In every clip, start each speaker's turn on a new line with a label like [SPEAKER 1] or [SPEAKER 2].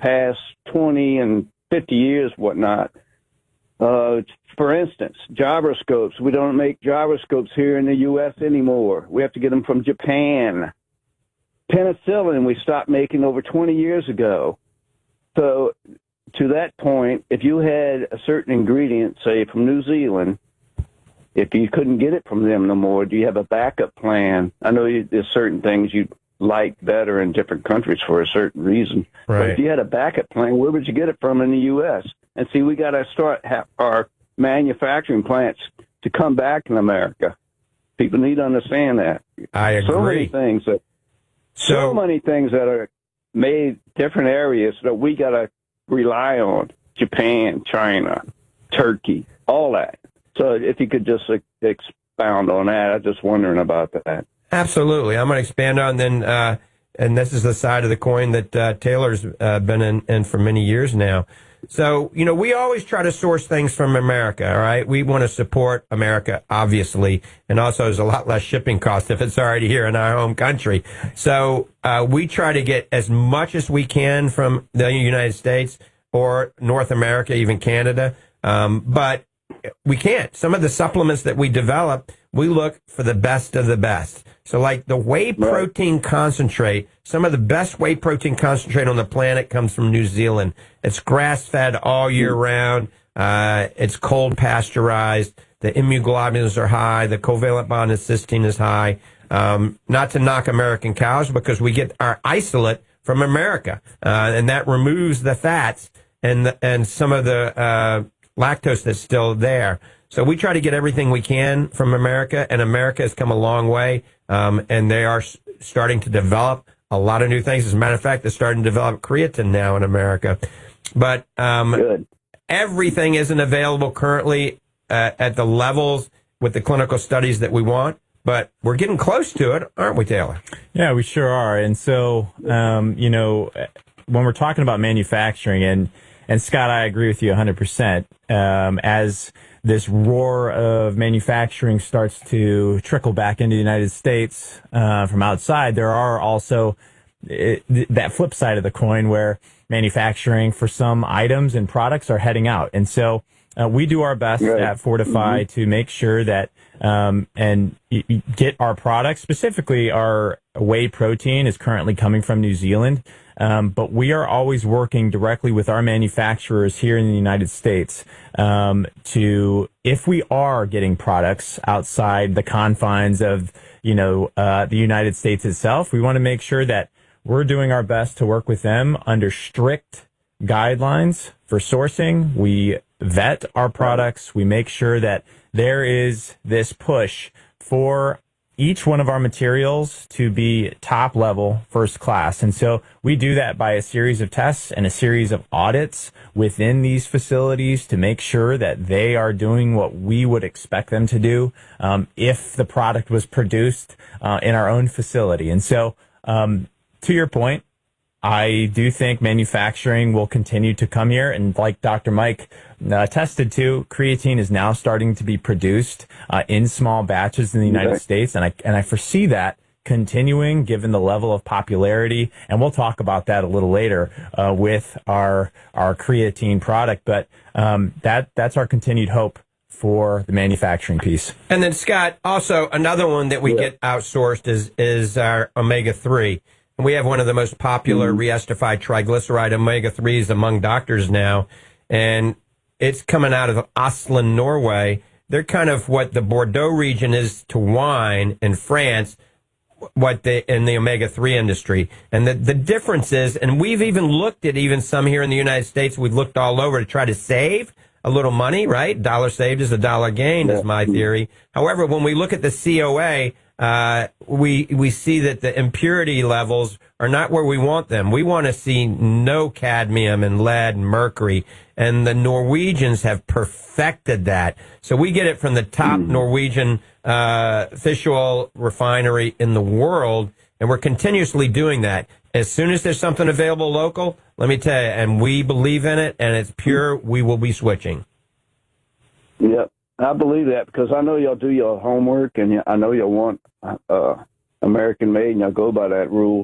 [SPEAKER 1] past 20 and 50 years, whatnot. For instance, gyroscopes. We don't make gyroscopes here in the U.S. anymore. We have to get them from Japan. Penicillin we stopped making over 20 years ago. So to that point, if you had a certain ingredient, say from New Zealand, if you couldn't get it from them no more, do you have a backup plan? I know there's certain things you like better in different countries for a certain reason.
[SPEAKER 2] Right.
[SPEAKER 1] But if you had a backup plan, where would you get it from in the U.S.? And see, we got to start our manufacturing plants to come back in America. People need to understand that.
[SPEAKER 2] I agree.
[SPEAKER 1] So many things that are made different areas that we got to rely on. Japan, China, Turkey, all that. So if you could just expound on that, I'm just wondering about that.
[SPEAKER 2] Absolutely. I'm going to expand on then, and this is the side of the coin that Taylor's been in for many years now. So, we always try to source things from America, all right? We want to support America, obviously, and also there's a lot less shipping cost if it's already here in our home country. So we try to get as much as we can from the United States or North America, even Canada, but we can't. Some of the supplements that we develop, we look for the best of the best. So like the whey protein concentrate, some of the best whey protein concentrate on the planet comes from New Zealand. It's grass-fed all year round. It's cold pasteurized. The immunoglobulins are high. The covalent bond of cysteine is high. Not to knock American cows because we get our isolate from America, and that removes the fats and some of the lactose that's still there. So we try to get everything we can from America, and America has come a long way, and they are starting to develop a lot of new things. As a matter of fact, they're starting to develop creatine now in America. But everything isn't available currently at the levels with the clinical studies that we want, but we're getting close to it, aren't we, Taylor?
[SPEAKER 3] Yeah, we sure are. And so, when we're talking about manufacturing, and Scott, I agree with you 100%. As this roar of manufacturing starts to trickle back into the United States from outside, there are also that flip side of the coin where manufacturing for some items and products are heading out. And so we do our best at Fortify to make sure that and get our products, specifically our whey protein is currently coming from New Zealand. But we are always working directly with our manufacturers here in the United States to, if we are getting products outside the confines of, the United States itself, we want to make sure that we're doing our best to work with them under strict guidelines for sourcing. We vet our products. We make sure that there is this push for each one of our materials to be top level, first class. And so we do that by a series of tests and a series of audits within these facilities to make sure that they are doing what we would expect them to do if the product was produced in our own facility. And so to your point, I do think manufacturing will continue to come here. And like Dr. Mike attested to, creatine is now starting to be produced in small batches in the United States. And I foresee that continuing given the level of popularity. And we'll talk about that a little later with our creatine product. But that's our continued hope for the manufacturing piece.
[SPEAKER 2] And then, Scott, also another one that we get outsourced is our omega-3. We have one of the most popular reestified triglyceride omega-3s among doctors now, and it's coming out of Oslo, Norway. They're kind of what the Bordeaux region is to wine in France, in the omega-3 industry. And the difference is, and we've even looked at even some here in the United States, we've looked all over to try to save a little money, right? $1 saved is $1 gained, is my theory. However, when we look at the COA, we see that the impurity levels are not where we want them. We want to see no cadmium and lead and mercury, and the Norwegians have perfected that. So we get it from the top Norwegian fish oil refinery in the world, and we're continuously doing that. As soon as there's something available local, let me tell you, and we believe in it, and it's pure, we will be switching.
[SPEAKER 1] Yep. I believe that because I know y'all do your homework, and I know y'all want American made, and y'all go by that rule.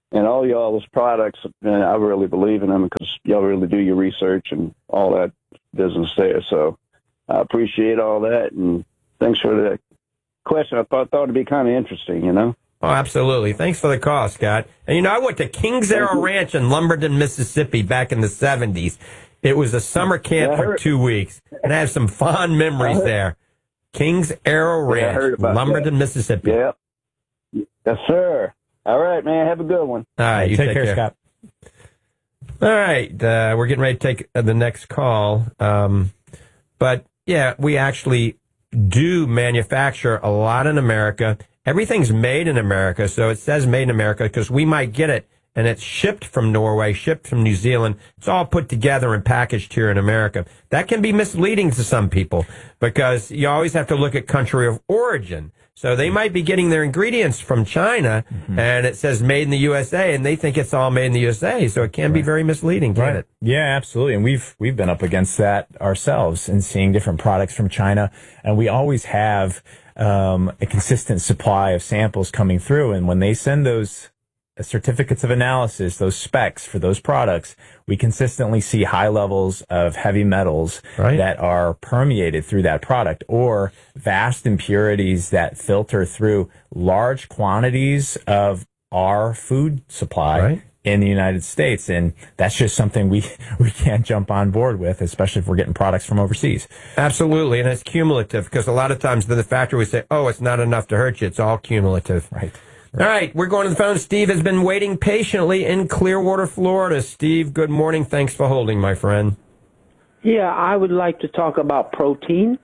[SPEAKER 1] and all y'all's products. And I really believe in them because y'all really do your research and all that business there. So I appreciate all that, and thanks for the question. I thought it'd be kind of interesting, you know.
[SPEAKER 2] Oh, absolutely. Thanks for the call, Scott. And, I went to Kings Arrow Ranch in Lumberton, Mississippi back in the 70s. It was a summer camp for 2 weeks, and I have some fond memories there. Kings Arrow Ranch, Lumberton, Mississippi.
[SPEAKER 1] Yeah. Yes, sir. All right, man. Have a good one.
[SPEAKER 2] All right. You
[SPEAKER 3] take care, Scott.
[SPEAKER 2] All right. We're getting ready to take the next call. But, yeah, we actually do manufacture a lot in America. Everything's made in America, so it says made in America because we might get it, and it's shipped from Norway, shipped from New Zealand. It's all put together and packaged here in America. That can be misleading to some people because you always have to look at country of origin. So they might be getting their ingredients from China, and it says made in the USA, and they think it's all made in the USA. So it can be very misleading, can't it?
[SPEAKER 3] Yeah, absolutely. And we've been up against that ourselves and seeing different products from China, and we always have a consistent supply of samples coming through. And when they send those certificates of analysis, those specs for those products, we consistently see high levels of heavy metals that are permeated through that product, or vast impurities that filter through large quantities of our food supply in the United States. And that's just something we can't jump on board with, especially if we're getting products from overseas.
[SPEAKER 2] Absolutely. And it's cumulative because a lot of times the factory would say, oh, it's not enough to hurt you. It's all cumulative.
[SPEAKER 3] Right.
[SPEAKER 2] All right, we're going to the phone. Steve has been waiting patiently in Clearwater, Florida. Steve, good morning. Thanks for holding, my friend.
[SPEAKER 4] Yeah, I would like to talk about protein.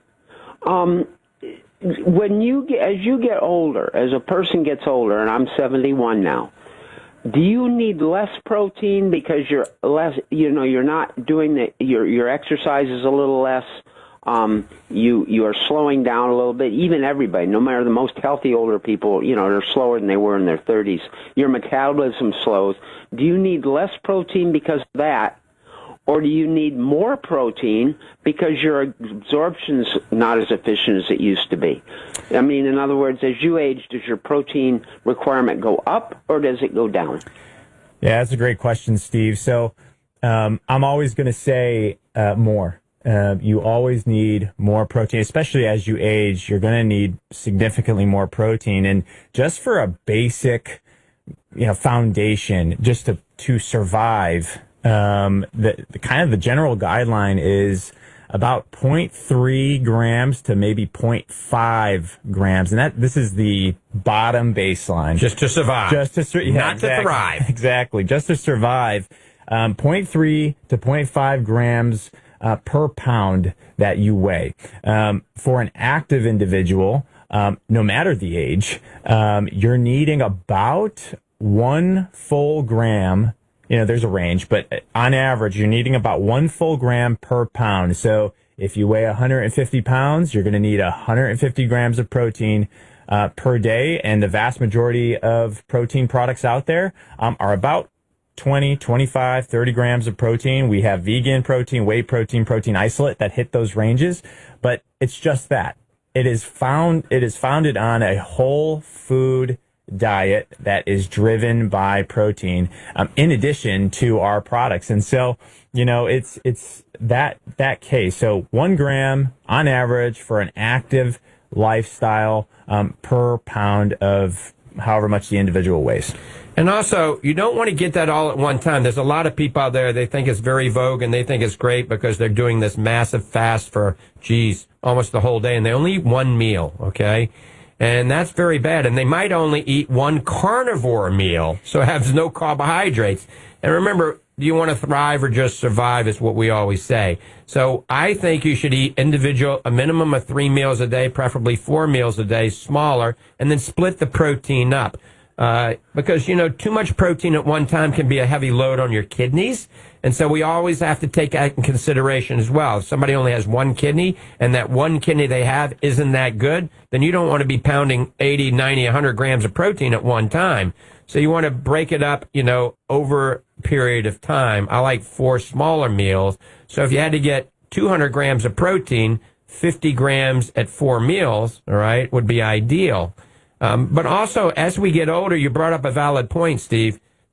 [SPEAKER 4] When as you get older, as a person gets older, and I'm 71 now, do you need less protein because you're less, you're not doing your exercise is a little less? You are slowing down a little bit. Even everybody, no matter the most healthy older people, they're slower than they were in their 30s. Your metabolism slows. Do you need less protein because of that, or do you need more protein because your absorption's not as efficient as it used to be? I mean, in other words, as you age, does your protein requirement go up or does it go down?
[SPEAKER 3] Yeah, that's a great question, Steve. So I'm always going to say more. You always need more protein, especially as you age. You're going to need significantly more protein. And just for a basic, foundation, just to survive, the general guideline is about 0.3 grams to maybe 0.5 grams. And this is the bottom baseline.
[SPEAKER 2] Just to survive. Not to thrive.
[SPEAKER 3] Exactly. Just to survive. 0.3 to 0.5 grams per pound that you weigh. For an active individual, no matter the age, you're needing about 1 full gram. There's a range, but on average, you're needing about 1 full gram per pound. So if you weigh 150 pounds, you're going to need 150 grams of protein per day. And the vast majority of protein products out there are about 20, 25, 30 grams of protein. We have vegan protein, whey protein, protein isolate that hit those ranges, but it's just that. It is founded on a whole food diet that is driven by protein, in addition to our products. And so, it's that case. So 1 gram on average for an active lifestyle, per pound of however much the individual weighs.
[SPEAKER 2] And also, you don't want to get that all at one time. There's a lot of people out there, they think it's very vogue and they think it's great because they're doing this massive fast for, almost the whole day, and they only eat one meal, okay? And that's very bad. And they might only eat one carnivore meal, so it has no carbohydrates. And remember, do you want to thrive or just survive is what we always say. So I think you should eat a minimum of 3 meals a day, preferably 4 meals a day, smaller, and then split the protein up. Because, too much protein at one time can be a heavy load on your kidneys. And so we always have to take that in consideration as well. If somebody only has one kidney and that one kidney they have isn't that good, then you don't want to be pounding 80, 90, 100 grams of protein at one time. So you want to break it up, over a period of time. I like 4 smaller meals. So if you had to get 200 grams of protein, 50 grams at 4 meals, all right, would be ideal. But also, as we get older, you brought up a valid point, Steve.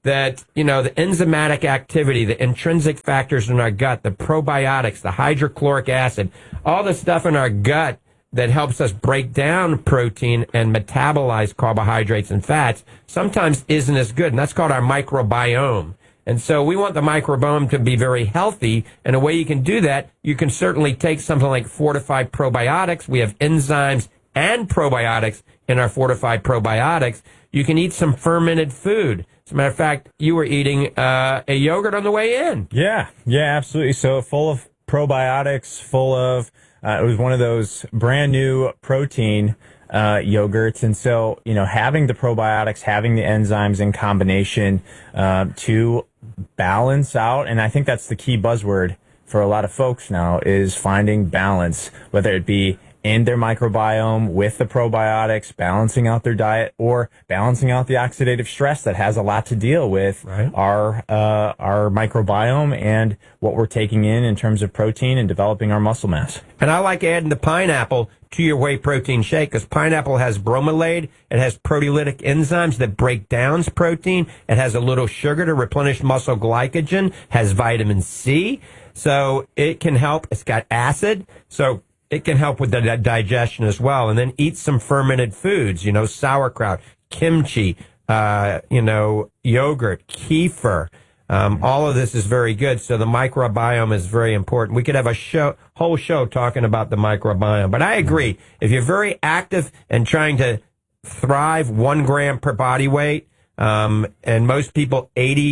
[SPEAKER 2] that, the enzymatic activity, the intrinsic factors in our gut, the probiotics, the hydrochloric acid, all the stuff in our gut that helps us break down protein and metabolize carbohydrates and fats sometimes isn't as good. And that's called our microbiome. And so we want the microbiome to be very healthy. And a way you can do that, you can certainly take something like fortified probiotics. We have enzymes and probiotics in our fortified probiotics. You can eat some fermented food. As a matter of fact, you were eating a yogurt on the way in.
[SPEAKER 3] Yeah, absolutely. So full of probiotics, full of, it was one of those brand new protein yogurts. And so, having the probiotics, having the enzymes in combination to balance out, and I think that's the key buzzword for a lot of folks now, is finding balance, whether it be in their microbiome with the probiotics, balancing out their diet, or balancing out the oxidative stress that has a lot to deal with our microbiome and what we're taking in terms of protein and developing our muscle mass.
[SPEAKER 2] And I like adding the pineapple to your whey protein shake because pineapple has bromelain. It has proteolytic enzymes that break down protein. It has a little sugar to replenish muscle glycogen, has vitamin C. So it can help. It's got acid. So it can help with the digestion as well. And then eat some fermented foods, sauerkraut, kimchi, yogurt, kefir. All of this is very good. So the microbiome is very important. We could have a whole show talking about the microbiome. But I agree. If you're very active and trying to thrive, 1 gram per body weight, and most people,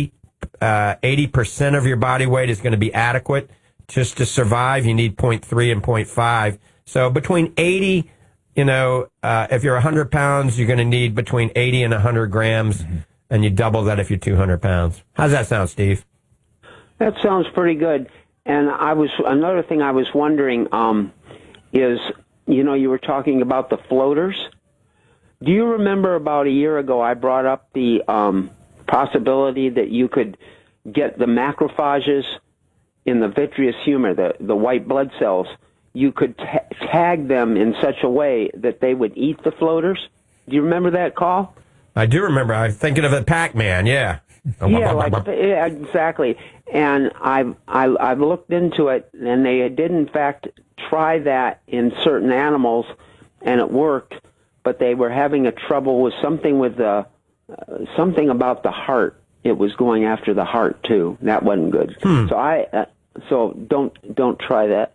[SPEAKER 2] 80% of your body weight is going to be adequate. Just to survive, you need 0.3 and 0.5. So between 80, if you're 100 pounds, you're going to need between 80 and 100 grams, and you double that if you're 200 pounds. How's that sound, Steve?
[SPEAKER 4] That sounds pretty good. And another thing I was wondering is, you were talking about the floaters. Do you remember about a year ago I brought up the possibility that you could get the macrophages in the vitreous humor, the white blood cells, you could tag them in such a way that they would eat the floaters? Do you remember that call?
[SPEAKER 2] I do remember. I'm thinking of a Pac-Man, yeah.
[SPEAKER 4] Yeah, exactly. And I've looked into it, and they did, in fact, try that in certain animals, and it worked, but they were having a trouble with something something about the heart. It was going after the heart too. That wasn't good. So don't try that.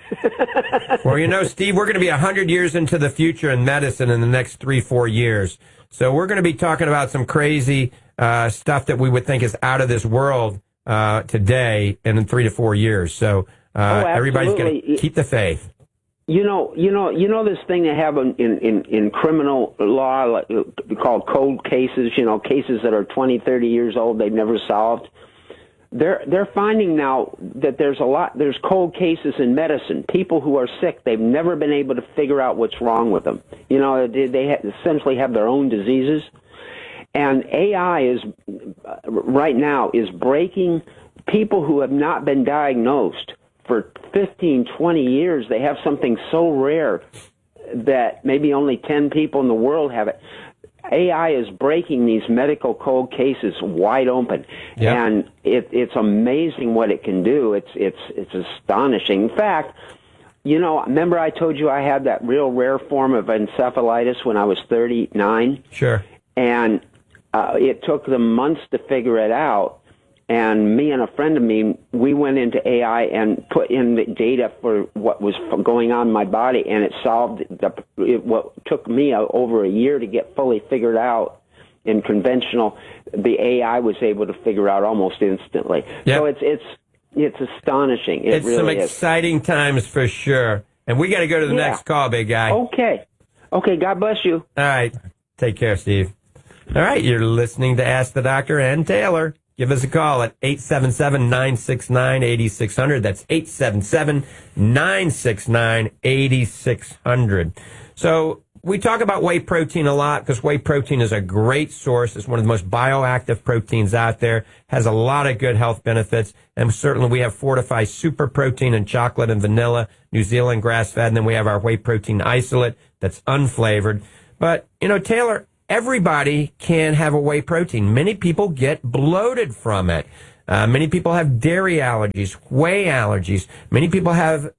[SPEAKER 2] Well, Steve, we're going to be 100 years into the future in medicine in the next 3-4 years. So we're going to be talking about some crazy stuff that we would think is out of this world today in 3 to 4 years. So everybody's going to keep the faith.
[SPEAKER 4] You know this thing they have in criminal law called cold cases, cases that are 20, 30 years old, they've never solved. They're finding now that there's cold cases in medicine. People who are sick, they've never been able to figure out what's wrong with them. They essentially have their own diseases. And AI right now is breaking people who have not been diagnosed for 15, 20 years. They have something so rare that maybe only 10 people in the world have it. AI is breaking these medical cold cases wide open, and it's amazing what it can do. It's astonishing. In fact, remember I told you I had that real rare form of encephalitis when I was 39?
[SPEAKER 2] Sure.
[SPEAKER 4] And it took them months to figure it out. And me and a friend of me, we went into AI and put in the data for what was going on in my body, and it solved what took me over a year to get fully figured out in conventional. The AI was able to figure out almost instantly. Yep. So it's astonishing. It's really
[SPEAKER 2] some exciting times for sure. And we got to go to the next call, big guy.
[SPEAKER 4] Okay. God bless you.
[SPEAKER 2] All right. Take care, Steve. All right. You're listening to Ask the Doctor and Taylor. Give us a call at 877-969-8600. That's 877-969-8600. So we talk about whey protein a lot because whey protein is a great source. It's one of the most bioactive proteins out there, has a lot of good health benefits. And certainly we have Fortify Super Protein in chocolate and vanilla, New Zealand grass-fed, and then we have our whey protein isolate that's unflavored. But, Taylor, everybody can have a whey protein. Many people get bloated from it. Many people have dairy allergies, whey allergies. Many people have,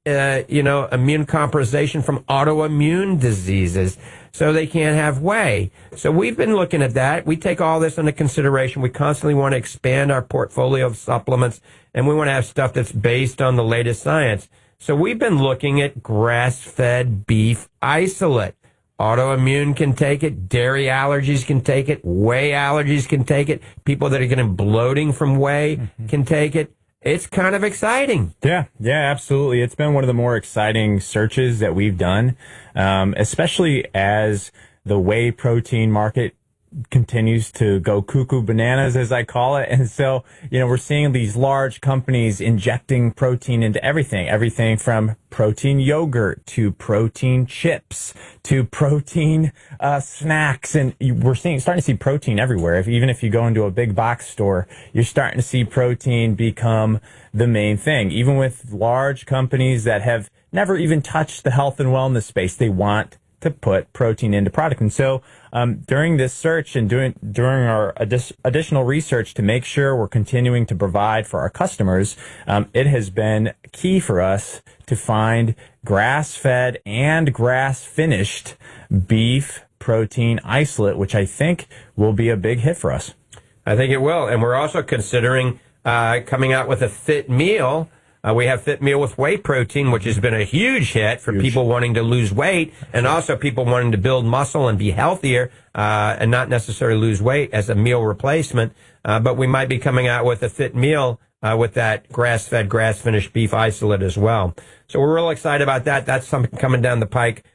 [SPEAKER 2] immune compromisation from autoimmune diseases, so they can't have whey. So we've been looking at that. We take all this into consideration. We constantly want to expand our portfolio of supplements, and we want to have stuff that's based on the latest science. So we've been looking at grass-fed beef isolate. Autoimmune can take it. Dairy allergies can take it. Whey allergies can take it. People that are getting bloating from whey can take it. It's kind of exciting.
[SPEAKER 3] Yeah, absolutely. It's been one of the more exciting searches that we've done, especially as the whey protein market continues to go cuckoo bananas, as I call it. And so, we're seeing these large companies injecting protein into everything from protein yogurt to protein chips to protein snacks. And we're starting to see protein everywhere. Even if you go into a big box store, you're starting to see protein become the main thing. Even with large companies that have never even touched the health and wellness space, they want to put protein into product. And so during this search and during our additional research to make sure we're continuing to provide for our customers, it has been key for us to find grass-fed and grass-finished beef protein isolate, which I think will be a big hit for us.
[SPEAKER 2] I think it will. And we're also considering coming out with a fit meal. We have Fit Meal with whey protein, which has been a huge hit for people wanting to lose weight and also people wanting to build muscle and be healthier and not necessarily lose weight as a meal replacement. But we might be coming out with a Fit Meal with that grass-fed, grass-finished beef isolate as well. So we're real excited about that. That's something coming down the pike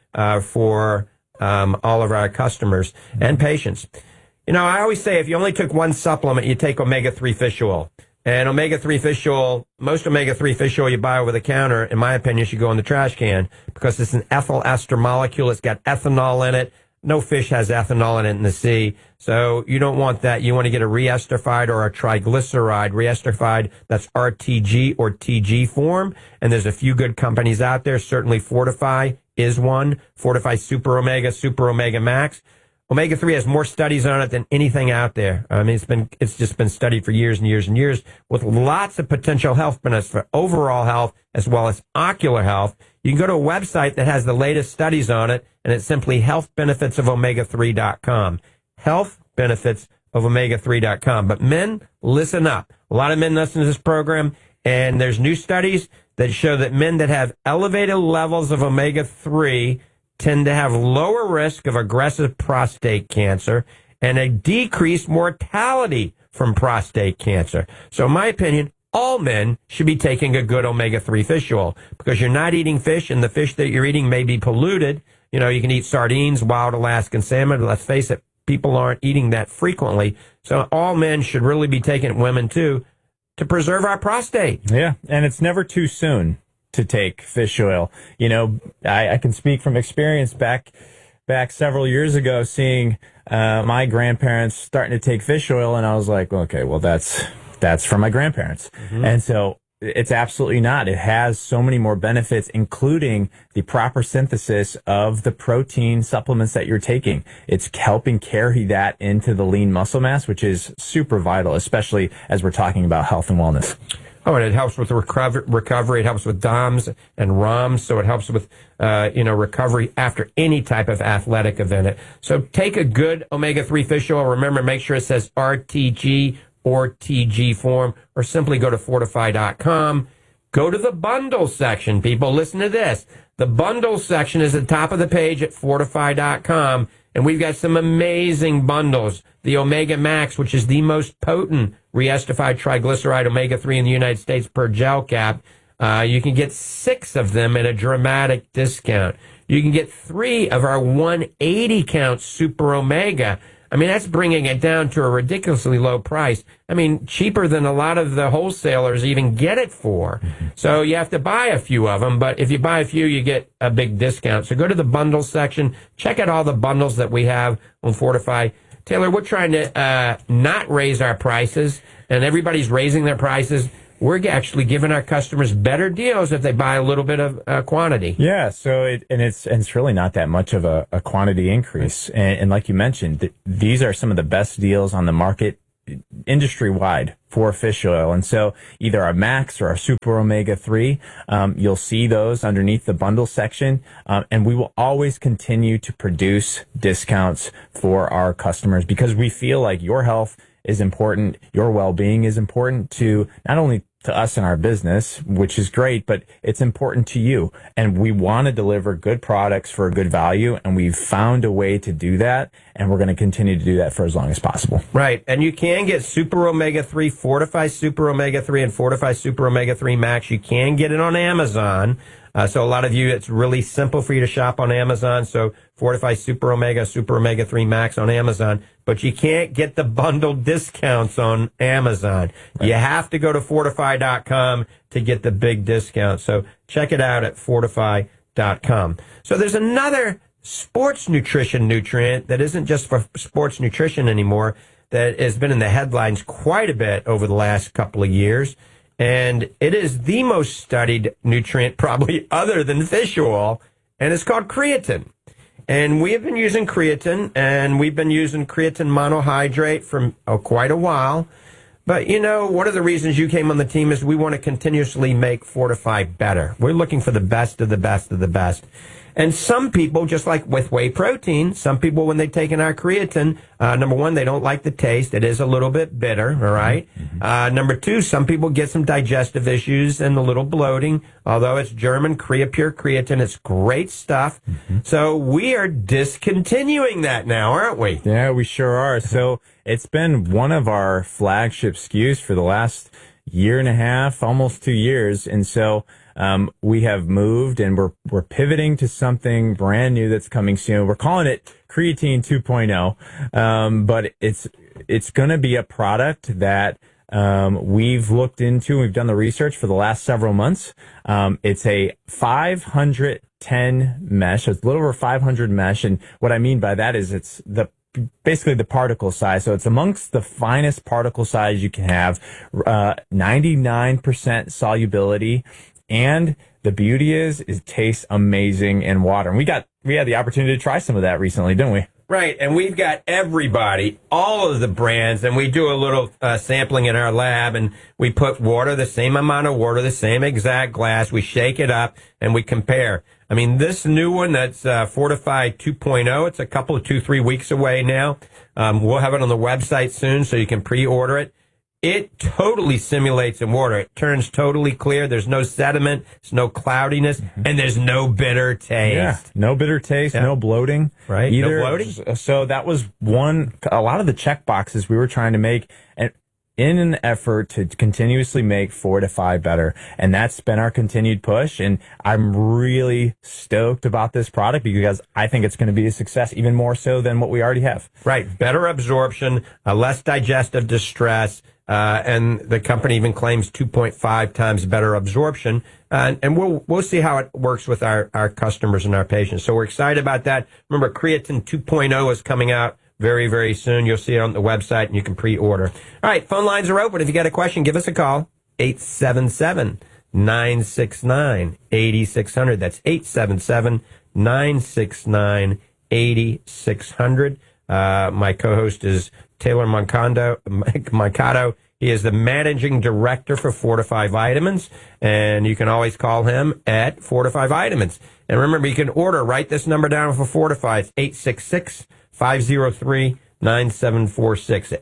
[SPEAKER 2] for all of our customers and patients. I always say if you only took one supplement, you take omega-3 fish oil. And omega-3 fish oil, most omega-3 fish oil you buy over the counter, in my opinion, should go in the trash can because it's an ethyl ester molecule. It's got ethanol in it. No fish has ethanol in it in the sea. So you don't want that. You want to get a reesterified or a triglyceride. Reesterified, that's RTG or TG form. And there's a few good companies out there. Certainly Fortify is one. Fortify Super Omega Max. Omega-3 has more studies on it than anything out there. I mean, it's just been studied for years and years and years with lots of potential health benefits for overall health as well as ocular health. You can go to a website that has the latest studies on it, and it's simply healthbenefitsofomega3.com. Healthbenefitsofomega3.com. But men, listen up. A lot of men listen to this program, and there's new studies that show that men that have elevated levels of omega-3 tend to have lower risk of aggressive prostate cancer and a decreased mortality from prostate cancer. So in my opinion, all men should be taking a good omega-3 fish oil because you're not eating fish and the fish that you're eating may be polluted. You can eat sardines, wild Alaskan salmon. Let's face it, people aren't eating that frequently. So all men should really be taking it, women too, to preserve our prostate.
[SPEAKER 3] Yeah, and it's never too soon to take fish oil. I can speak from experience back several years ago, seeing my grandparents starting to take fish oil, and I was like, okay, well, that's from my grandparents. Mm-hmm. And so it's absolutely not. It has so many more benefits, including the proper synthesis of the protein supplements that you're taking. It's helping carry that into the lean muscle mass, which is super vital, especially as we're talking about health and wellness.
[SPEAKER 2] Oh, and it helps with recovery. It helps with DOMS and ROMs, so it helps with recovery after any type of athletic event. So take a good omega-3 fish oil. Remember, make sure it says RTG or TG form, or simply go to Fortify.com. Go to the bundle section, people. Listen to this. The bundle section is at the top of the page at Fortify.com, and we've got some amazing bundles. The Omega Max, which is the most potent reesterified triglyceride omega-3 in the United States per gel cap. You can get 6 of them at a dramatic discount. You can get 3 of our 180 count Super Omega. I mean, that's bringing it down to a ridiculously low price. I mean, cheaper than a lot of the wholesalers even get it for. So you have to buy a few of them, but if you buy a few, you get a big discount. So go to the bundle section, check out all the bundles that we have on Fortify. Taylor, we're trying to not raise our prices, and everybody's raising their prices. we're actually giving our customers better deals if they buy a little bit of quantity.
[SPEAKER 3] Yeah, so it's really not that much of a quantity increase. And like you mentioned, these are some of the best deals on the market industry-wide for fish oil. And so either our Max or our Super Omega-3, you'll see those underneath the bundle section. And we will always continue to produce discounts for our customers because we feel like your health is important, your well-being is important to not only to us and our business, which is great, but it's important to you. And we want to deliver good products for a good value, and we've found a way to do that, and we're going to continue to do that for as long as possible.
[SPEAKER 2] Right. And you can get Super Omega-3, Fortify Super Omega-3, and Fortify Super Omega-3 Max. You can get it on Amazon. So a lot of you, it's really simple for you to shop on Amazon. So Fortify Super Omega, Super Omega-3 Max on Amazon. But you can't get the bundled discounts on Amazon. Right. You have to go to Fortify.com to get the big discount. So check it out at Fortify.com. So there's another sports nutrition nutrient that isn't just for sports nutrition anymore that has been in the headlines quite a bit over the last couple of years. And it is the most studied nutrient probably other than fish oil, and it's called creatine. And we have been using creatine, and we've been using creatine monohydrate for quite a while. But, you know, one of the reasons you came on the team is we want to continuously make Fortify better. We're looking for the best of the best of the best. And some people, just like with whey protein, some people, when they take in our creatine, number one, they don't like the taste. It is a little bit bitter, all right? Mm-hmm. Number two, some people get some digestive issues and a little bloating, although it's German Creapure creatine. It's great stuff. Mm-hmm. So we are discontinuing that now, aren't we?
[SPEAKER 3] Yeah, we sure are. So it's been one of our flagship SKUs for the last year and a half, almost 2 years. And so we have moved and we're pivoting to something brand new that's coming soon. We're calling it Creatine 2.0. But it's going to be a product that we've looked into. We've done the research for the last several months. It's a 510 mesh. So it's a little over 500 mesh. And what I mean by that is it's basically the particle size. So it's amongst the finest particle size you can have, 99% solubility. And the beauty is it tastes amazing in water. And we had the opportunity to try some of that recently, didn't we?
[SPEAKER 2] Right, and we've got everybody, all of the brands, and we do a little sampling in our lab, and we put water, the same amount of water, the same exact glass, we shake it up, and we compare. I mean, this new one that's Fortify 2.0, it's a couple of 2-3 weeks away now. We'll have it on the website soon, so you can pre-order it. It totally simulates in water. It turns totally clear. There's no sediment. There's no cloudiness. Mm-hmm. And there's no bitter taste.
[SPEAKER 3] Yeah, no bitter taste, no bloating.
[SPEAKER 2] Right,
[SPEAKER 3] either.
[SPEAKER 2] No bloating.
[SPEAKER 3] So that was a lot of the check boxes we were trying to make and in an effort to continuously make Fortify better. And that's been our continued push. And I'm really stoked about this product because I think it's going to be a success, even more so than what we already have.
[SPEAKER 2] Right. Better absorption, less digestive distress. And the company even claims 2.5 times better absorption. And we'll see how it works with our customers and our patients. So we're excited about that. Remember, Creatine 2.0 is coming out very, very soon. You'll see it on the website and you can pre-order. All right. Phone lines are open. If you got a question, give us a call. 877-969-8600. That's 877-969-8600. My co-host is Taylor Moncado. He is the managing director for Fortify Vitamins, and you can always call him at Fortify Vitamins. And remember, you can write this number down for Fortify. It's 866-503-9746.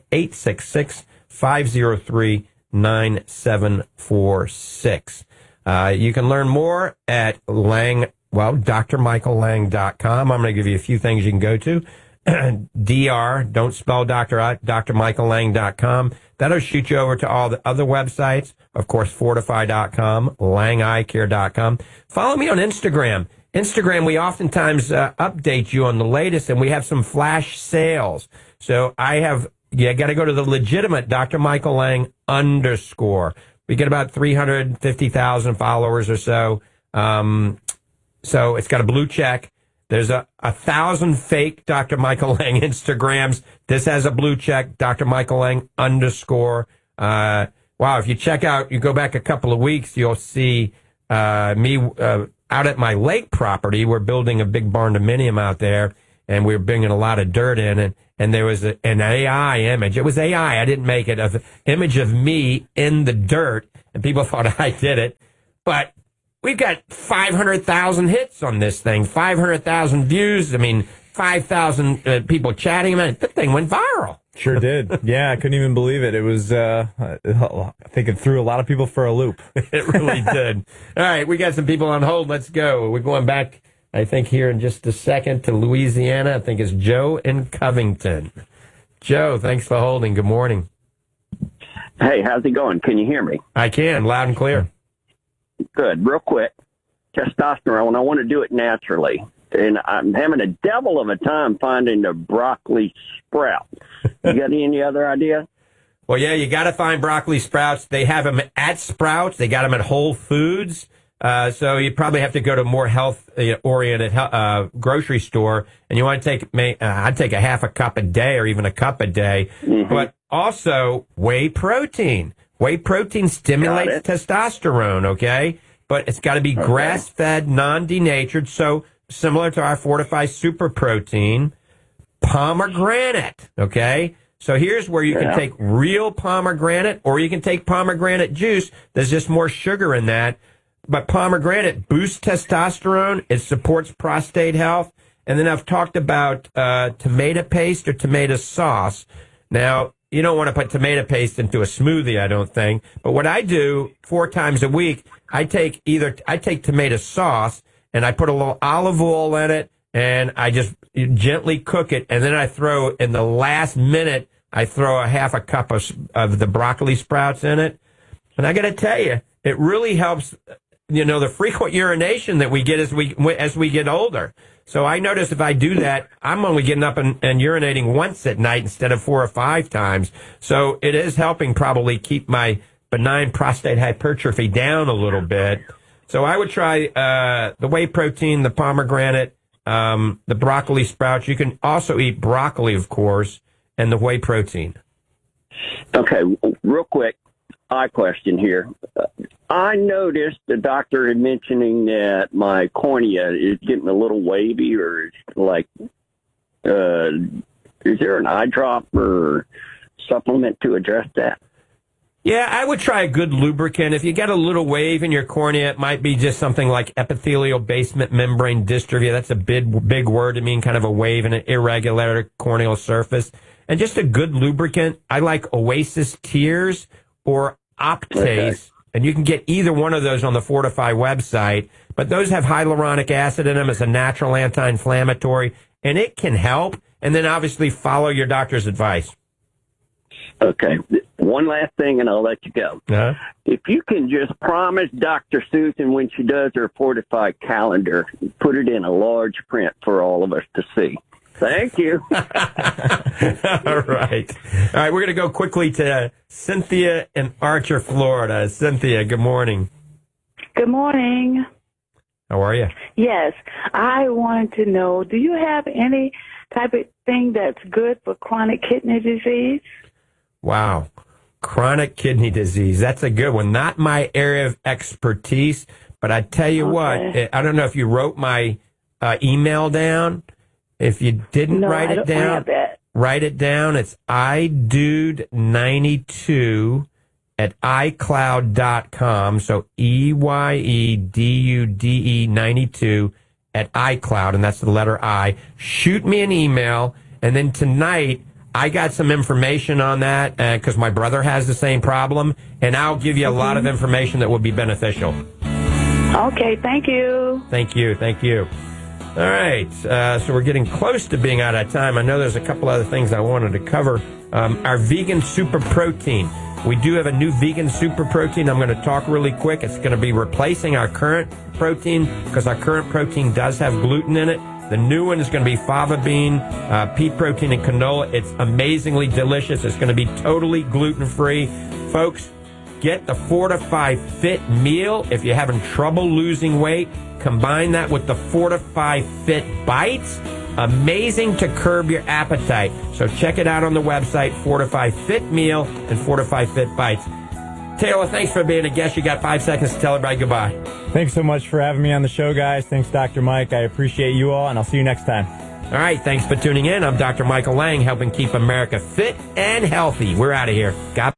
[SPEAKER 2] 866-503-9746. You can learn more at drmichaellang.com. I'm going to give you a few things you can go to. don't spell doctor out, drmichaellang.com. That'll shoot you over to all the other websites. Of course, Fortify.com, langeyecare.com. Follow me on Instagram. We oftentimes update you on the latest, and we have some flash sales. So got to go to the legitimate Dr. Michael Lang _ We get about 350,000 followers or so. So it's got a blue check. There's 1,000 fake Dr. Michael Lang Instagrams. This has a blue check, Dr. Michael Lang _ wow, if you check out, you go back a couple of weeks, you'll see me out at my lake property. We're building a big barn-dominium out there, and we're bringing a lot of dirt in, and there was an AI image. It was AI. I didn't make it. An image of me in the dirt, and people thought I did it. But we've got 500,000 hits on this thing, 500,000 views. I mean, 5,000 people chatting about it. The thing went viral.
[SPEAKER 3] Sure did. Yeah, I couldn't even believe it. It was, I think it threw a lot of people for a loop.
[SPEAKER 2] It really did. All right, we got some people on hold. Let's go. We're going back, I think, here in just a second to Louisiana. I think it's Joe in Covington. Joe, thanks for holding. Good morning.
[SPEAKER 5] Hey, how's it going? Can you hear me?
[SPEAKER 2] I can, loud and clear.
[SPEAKER 5] Good. Real quick, testosterone, I want to do it naturally. And I'm having a devil of a time finding the broccoli sprout. You got any other idea?
[SPEAKER 2] Well, yeah, you got to find broccoli sprouts. They have them at Sprouts. They got them at Whole Foods. So you probably have to go to a more health-oriented grocery store. And you want to take, I'd take a half a cup a day or even a cup a day. Mm-hmm. But also whey protein. Whey protein stimulates testosterone, okay? But it's got to be grass-fed, non-denatured. So similar to our Fortify Super Protein, pomegranate, okay? So here's where you can take real pomegranate, or you can take pomegranate juice. There's just more sugar in that. But pomegranate boosts testosterone. It supports prostate health. And then I've talked about tomato paste or tomato sauce. Now, you don't want to put tomato paste into a smoothie, I don't think. But what I do 4 times a week, I take tomato sauce, and I put a little olive oil in it, and I just gently cook it, and then I throw, in the last minute, I throw a half a cup of the broccoli sprouts in it. And I got to tell you, it really helps, the frequent urination that we get as we get older. So I notice if I do that, I'm only getting up and urinating once at night instead of 4 or 5 times. So it is helping probably keep my benign prostate hypertrophy down a little bit. So I would try the whey protein, the pomegranate, the broccoli sprouts. You can also eat broccoli, of course, and the whey protein.
[SPEAKER 5] Okay, real quick, eye question here. I noticed the doctor had mentioning that my cornea is getting a little wavy, or like, is there an eye drop or supplement to address that?
[SPEAKER 2] Yeah, I would try a good lubricant. If you get a little wave in your cornea, it might be just something like epithelial basement membrane dystrophy. That's a big word to mean kind of a wave in an irregular corneal surface. And just a good lubricant. I like Oasis Tears or Optase. Okay. And you can get either one of those on the Fortify website. But those have hyaluronic acid in them. It's a natural anti-inflammatory. And it can help. And then obviously follow your doctor's advice.
[SPEAKER 5] Okay. One last thing, and I'll let you go.
[SPEAKER 2] Uh-huh.
[SPEAKER 5] If you can just promise Dr. Susan when she does her Fortify calendar, put it in a large print for all of us to see. Thank you.
[SPEAKER 2] All right. All right, we're going to go quickly to Cynthia in Archer, Florida. Cynthia, good morning.
[SPEAKER 6] Good morning.
[SPEAKER 2] How are you?
[SPEAKER 6] Yes. I wanted to know, do you have any type of thing that's good for chronic kidney disease?
[SPEAKER 2] Wow. Chronic kidney disease. That's a good one. Not my area of expertise, but I tell you what, I don't know if you wrote my email down. If you didn't write it down, write it down. It's iDude92 at iCloud.com. So EYEDUDE 92 at iCloud, and that's the letter I. Shoot me an email, and then tonight I got some information on that because my brother has the same problem, and I'll give you a lot of information that will be beneficial.
[SPEAKER 6] Okay, thank you.
[SPEAKER 2] Thank you. Thank you. All right, so we're getting close to being out of time. I know there's a couple other things I wanted to cover. Our vegan super protein. We do have a new vegan super protein. I'm going to talk really quick. It's going to be replacing our current protein because our current protein does have gluten in it. The new one is going to be fava bean, pea protein, and canola. It's amazingly delicious. It's going to be totally gluten-free. Folks, get the Fortify Fit meal if you're having trouble losing weight. Combine that with the Fortify Fit Bites. Amazing to curb your appetite. So check it out on the website, Fortify Fit Meal and Fortify Fit Bites. Taylor, thanks for being a guest. You got 5 seconds to tell everybody goodbye.
[SPEAKER 3] Thanks so much for having me on the show, guys. Thanks, Dr. Mike. I appreciate you all, and I'll see you next time.
[SPEAKER 2] All right, thanks for tuning in. I'm Dr. Michael Lang, helping keep America fit and healthy. We're out of here.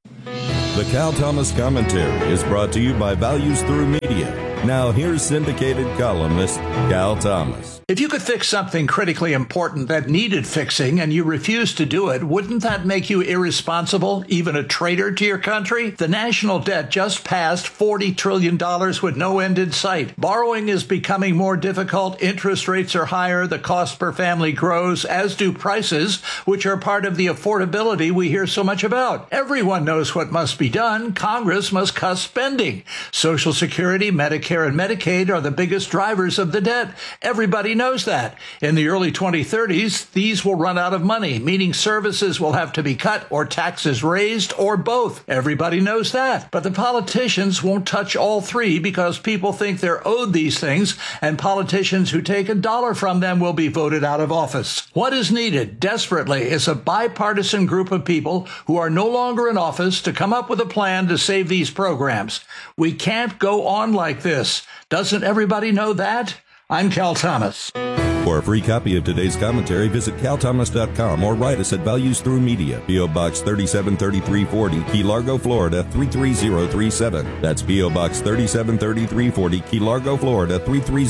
[SPEAKER 7] The Cal Thomas Commentary is brought to you by Values Through Media. Now here's syndicated columnist Cal Thomas.
[SPEAKER 8] If you could fix something critically important that needed fixing and you refused to do it, wouldn't that make you irresponsible, even a traitor to your country? The national debt just passed $40 trillion with no end in sight. Borrowing is becoming more difficult. Interest rates are higher. The cost per family grows, as do prices, which are part of the affordability we hear so much about. Everyone knows what must be done. Congress must cut spending. Social Security, Medicare, and Medicaid are the biggest drivers of the debt. Everybody knows that. In the early 2030s, these will run out of money, meaning services will have to be cut or taxes raised or both. Everybody knows that. But the politicians won't touch all three because people think they're owed these things, and politicians who take $1 from them will be voted out of office. What is needed desperately is a bipartisan group of people who are no longer in office to come up with a plan to save these programs. We can't go on like this. Doesn't everybody know that? I'm Cal Thomas.
[SPEAKER 7] For a free copy of today's commentary, visit calthomas.com or write us at Values Through Media, P.O. Box 373340, Key Largo, Florida 33037. That's P.O. Box 373340, Key Largo, Florida